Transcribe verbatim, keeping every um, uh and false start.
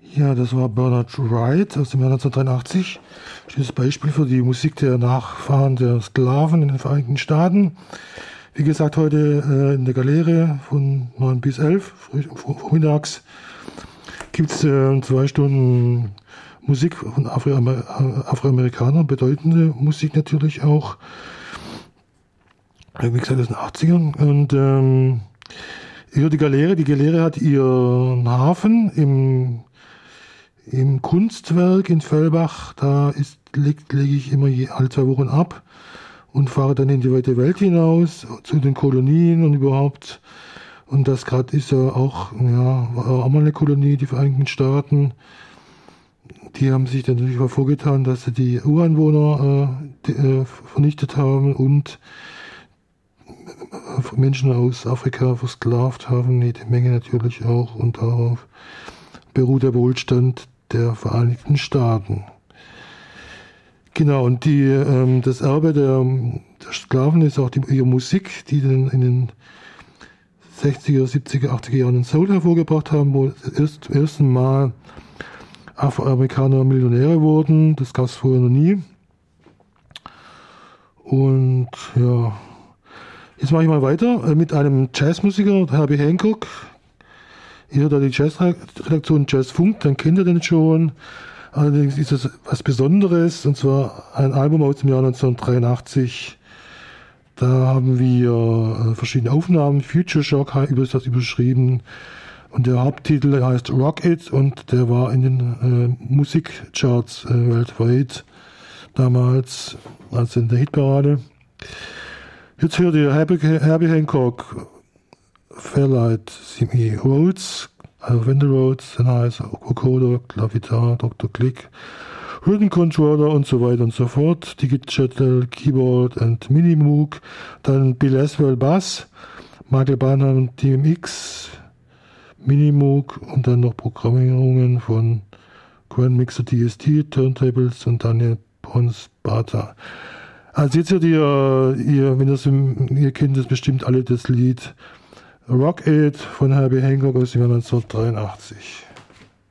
Ja, das war Bernard Wright aus dem Jahr neunzehnhundertdreiundachtzig. Schönes Beispiel für die Musik der Nachfahren der Sklaven in den Vereinigten Staaten. Wie gesagt, heute äh, in der Galerie von neun bis elf vormittags gibt es äh, zwei Stunden Musik von Afroamer Afroamerikanern, bedeutende Musik natürlich auch. Wie gesagt, aus den achtzigern. Und ähm, hier die Galerie, die Galerie hat ihren Hafen im Im Kunstwerk in Fellbach, da ist, lege leg ich immer je, alle zwei Wochen ab und fahre dann in die weite Welt hinaus, zu den Kolonien und überhaupt. Und das gerade ist ja auch, ja, war auch mal eine Kolonie, die Vereinigten Staaten. Die haben sich dann natürlich vorgetan, dass sie die Ureinwohner äh, die, äh, vernichtet haben und Menschen aus Afrika versklavt haben, jede Menge natürlich auch. Und darauf beruht der Wohlstand der Vereinigten Staaten. Genau, und die, ähm, das Erbe der, der Sklaven ist auch die, ihre Musik, die dann in den sechziger, siebziger, achtziger Jahren den Soul hervorgebracht haben, wo erst, zum ersten Mal Afroamerikaner Millionäre wurden. Das gab es vorher noch nie. Und ja, jetzt mache ich mal weiter mit einem Jazzmusiker, Herbie Hancock. Ihr hört da die Jazzredaktion Jazzfunk, dann kennt ihr den schon. Allerdings ist das was Besonderes, und zwar ein Album aus dem Jahr neunzehnhundertdreiundachtzig. Da haben wir verschiedene Aufnahmen, Future Shock ist das überschrieben. Und der Haupttitel heißt Rock It und der war in den äh, Musikcharts äh, weltweit damals, also in der Hitparade. Jetzt hört ihr Herbie, Herbie Hancock, Fairlight, Simi Rhodes, also Wendell Rhodes, dann heißt Vocoder, Klavitar, Doktor Click, Rhythm Controller und so weiter und so fort, Digital Keyboard und Minimoog, dann Bill Laswell Bass, Michael Bynum D M X, Minimoog und dann noch Programmierungen von Grand Mixer D S T, Turntables und Daniel Pons Bata. Also jetzt hört ihr, ihr, wenn ihr, ihr kennt das bestimmt alle, das Lied Rock It von Herbie Hancock aus dem Jahr neunzehnhundertdreiundachtzig.